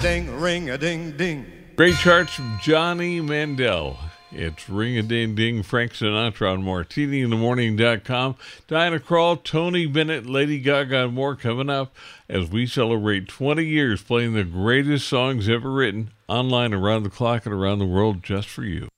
ring-a-ding, ring-a-ding-ding. Great charts from Johnny Mandel. It's Ring-a-Ding-Ding, Frank Sinatra on MartiniInTheMorning.com. Diana Krall, Tony Bennett, Lady Gaga, and more coming up as we celebrate 20 years playing the greatest songs ever written online around the clock and around the world just for you.